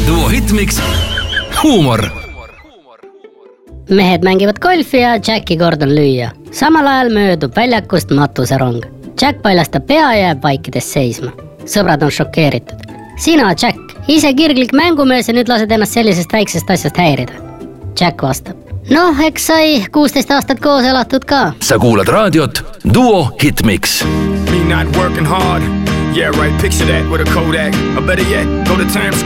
Duo Hitmix. Huumor. Mehed mängivad golfi ja Jacki kord on lüüa. Samal ajal möödub väljakust matuserong. Jack paljastab pea ja jääb vaikides seisma. Sõbrad on šokeeritud. Sina, Jack, ise kirglik mängumees ja nüüd lased ennast sellisest väiksest asjast häirida. Jack vastab. Noh, eks sai 16 aastat koos elatud ka. Sa kuulad raadiot Duo Hitmix. Me not working hard. Yeah, right, picture that with a Kodak. Or better yet, go to Times Square.